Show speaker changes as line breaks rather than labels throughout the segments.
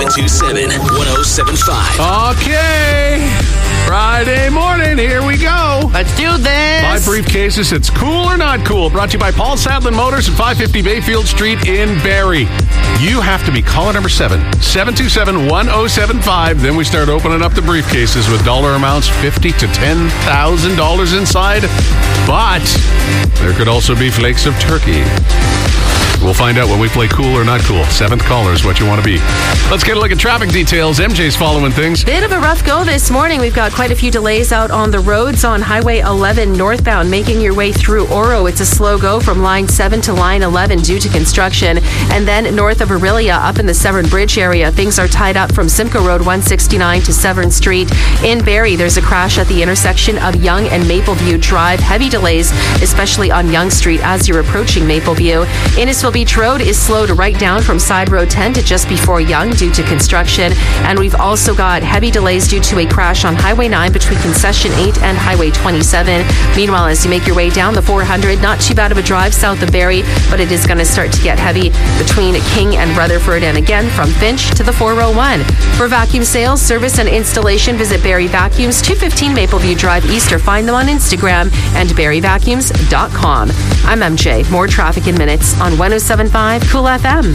727-1075.
Okay. Friday morning, here we go.
Let's do this.
5 briefcases. It's Cool or Not Cool. Brought to you by Paul Sadlin Motors at 550 Bayfield Street in Barrie. You have to be caller number 7, 727-1075. Then we start opening up the briefcases with dollar amounts $50,000 to $10,000 inside. But there could also be flakes of turkey. We'll find out when we play Cool or Not Cool. 7th caller is what you want to be. Let's get a look at traffic details. MJ's following things.
Bit of a rough go this morning. We've got quite a few delays out on the roads on Highway 11 northbound, making your way through Oro. It's a slow go from line 7 to line 11 due to construction. And then north of Aurelia, up in the Severn Bridge area, things are tied up from Simcoe Road 169 to Severn Street. In Barrie, there's a crash at the intersection of Yonge and Mapleview Drive. Heavy delays, especially on Yonge Street as you're approaching Mapleview. Innisfil Beach Road is slowed right down from Side Road 10 to just before Yonge due to construction. And we've also got heavy delays due to a crash on Highway 9 between Concession 8 and Highway 27. Meanwhile, as you make your way down the 400, not too bad of a drive south of Barrie, but it is going to start to get heavy between King and Rutherford, and again from Finch to the 401. For vacuum sales, service, and installation, visit Barrie Vacuums, 215 Mapleview Drive East, or find them on Instagram and barrievacuums.com. I'm MJ. More traffic in minutes on 107.5 Cool FM.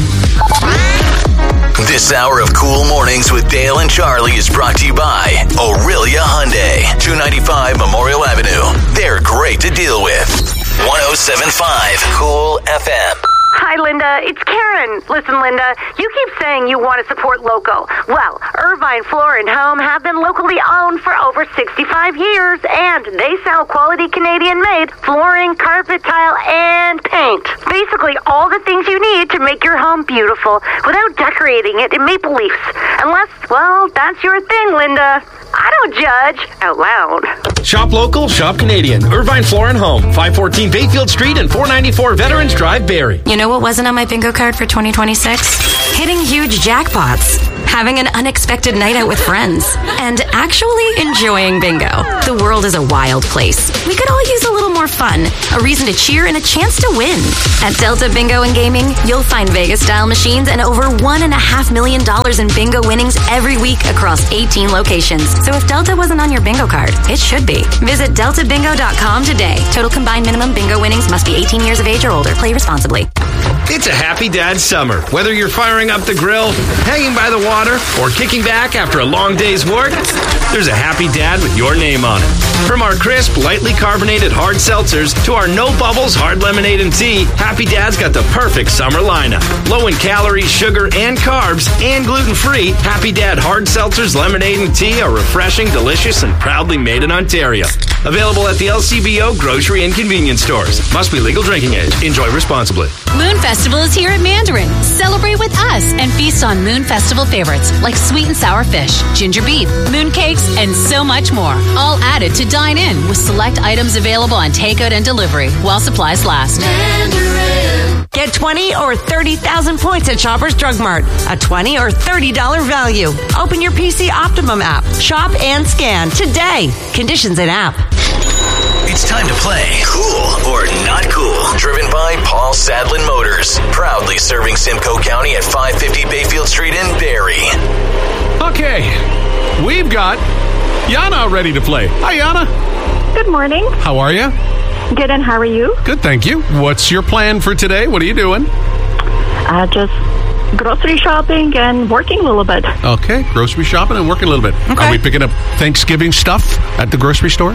This hour of Cool Mornings with Dale and Charlie is brought to you by Aurelia Hyundai, 295 Memorial Avenue. They're great to deal with. 107.5 Cool FM.
Hi, Linda. It's Karen. Listen, Linda, you keep saying you want to support local. Well, Irvine Floor and Home have been locally owned for over 65 years, and they sell quality Canadian-made flooring, carpet, tile, and paint. Basically, all the things you need to make your home beautiful without decorating it in maple leaves. Unless, well, that's your thing, Linda. I don't judge out loud.
Shop local, shop Canadian. Irvine Floor and Home, 514 Bayfield Street and 494 Veterans Drive, Barrie.
You know what wasn't on my bingo card for 2026? Hitting huge jackpots, having an unexpected night out with friends, and actually enjoying bingo. The world is a wild place. We could all use a little more fun, a reason to cheer, and a chance to win. At Delta Bingo and Gaming, you'll find Vegas-style machines and over $1.5 million in bingo winnings every week across 18 locations. So if Delta wasn't on your bingo card, it should be. Visit deltabingo.com today. Total combined minimum bingo winnings must be 18 years of age or older. Play responsibly.
It's a happy dad summer. Whether you're firing up the grill, hanging by the water, or kicking back after a long day's work, there's a happy dad with your name on it. From our crisp, lightly carbonated hard seltzers to our no bubbles hard lemonade and tea, Happy Dad's got the perfect summer lineup. Low in calories, sugar, and carbs, and gluten-free, Happy Dad hard seltzers, lemonade, and tea are refreshing, delicious, and proudly made in Ontario. Available at the LCBO grocery and convenience stores. Must be legal drinking age. Enjoy responsibly.
Moon Festival is here at Mandarin. Celebrate with us and feast on Moon Festival favorites like sweet and sour fish, ginger beef, moon cakes, and so much more. All added to dine in with select items available on takeout and delivery while supplies last.
Mandarin. Get 20 or 30,000 points at Shoppers Drug Mart. A $20 or $30 value. Open your PC Optimum app. Shop and scan today. Conditions in app.
It's time to play Cool or Not Cool. Driven by Paul Sadlin Motors. Proudly serving Simcoe County at 550 Bayfield Street in Barrie.
Okay, we've got Yana ready to play. Hi, Yana.
Good morning.
How are you?
Good, and how are you?
Good, thank you. What's your plan for today? What are you doing?
Just grocery shopping and working a little bit.
Okay, grocery shopping and working a little bit.
Okay.
Are we picking up Thanksgiving stuff at the grocery store?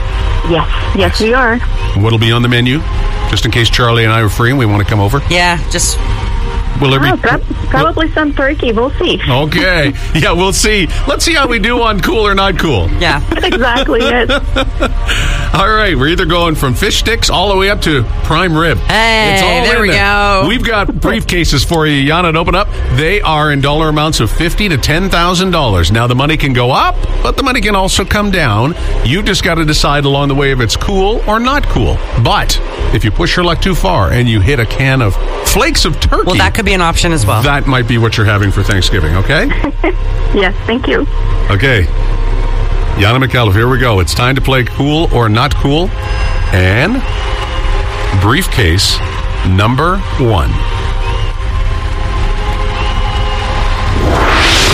Yes, we are.
What'll be on the menu? Just in case Charlie and I are free and we want to come over?
Yeah, just...
Will there be...
Probably some turkey. We'll see.
Okay. Yeah, we'll see. Let's see how we do on Cool or Not Cool.
Yeah.
Exactly it.
All right, we're either going from fish sticks all the way up to prime rib.
Hey,
it's all
there we go.
We've got briefcases for you, Yana, to open up. They are in dollar amounts of $50,000 to $10,000. Now, the money can go up, but the money can also come down. You just got to decide along the way if it's cool or not cool. But if you push your luck too far and you hit a can of flakes of turkey...
Well, that could be an option as well.
That might be what you're having for Thanksgiving, okay?
Yes, thank you.
Okay. Yana McAuliffe, here we go. It's time to play Cool or Not Cool. And briefcase number 1.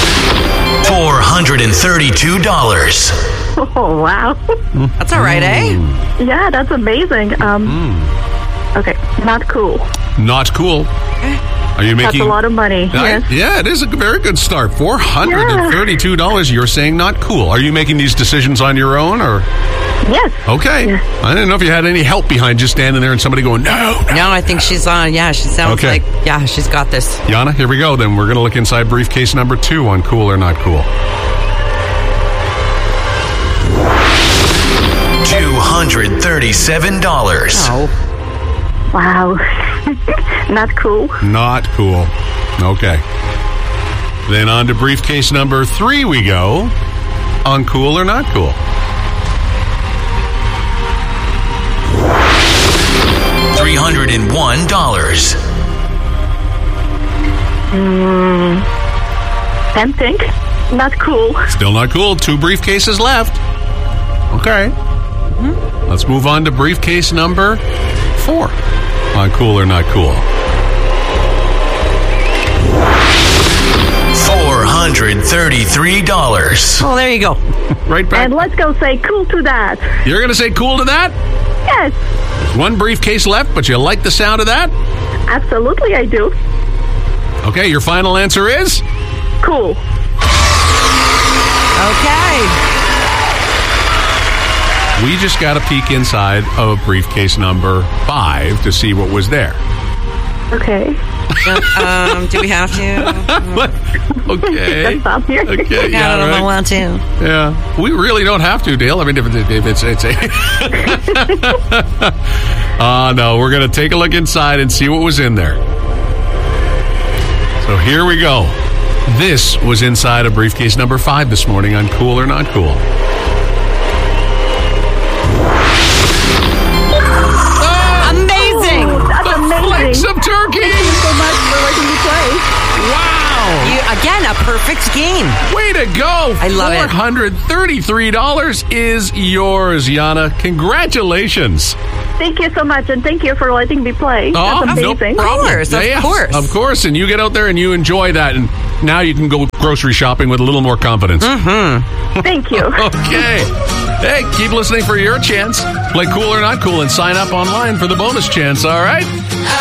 $232.
Oh, wow.
That's all right, eh?
Yeah, that's amazing. Okay, not cool.
Not cool. Are you making...
That's a lot of money. Yes.
Yeah, it is a very good start. $432. You're saying not cool. Are you making these decisions on your own, or...
Yes.
Okay.
Yes.
I didn't know if you had any help behind just standing there and somebody going, no.
No, I think she's on. Yeah, she sounds like, she's got this.
Yana, here we go. Then we're going to look inside briefcase number 2 on cool or not cool.
$237.
Oh.
Wow. Not cool.
Not cool. Okay. Then on to briefcase number 3 we go. On cool or not cool.
$301.
Tempting. Not cool.
Still not cool. 2 briefcases left. Okay. Let's move on to briefcase number 4. On cool or not cool.
$433.
Oh, there you go.
Right back.
And let's go say cool to that.
You're going to say cool to that?
Yes.
There's 1 briefcase left, but you like the sound of that?
Absolutely, I do.
Okay, your final answer is?
Cool.
Okay.
We just got a peek inside of briefcase number 5 to see what was there.
Okay.
Do we have to?
Okay.
Just stop here.
Okay.
I don't want to.
Yeah, we really don't have to, Dale. I mean, if it's a... no, we're going to take a look inside and see what was in there. So here we go. This was inside of briefcase number 5 this morning on Cool or Not Cool.
Amazing!
Oh, that's amazing.
Flanks of turkey!
Thank you so much for letting me play.
Wow!
Again, a perfect game.
Way to go!
I love it.
$433 is yours, Yana. Congratulations.
Thank you so much, and thank you for letting me play.
Oh,
That's
no
amazing.
problem.
Of course.
Of course. And you get out there and you enjoy that, and now you can go grocery shopping with a little more confidence.
Thank you.
Okay. Hey, keep listening for your chance. Play Cool or Not Cool and sign up online for the bonus chance, all right?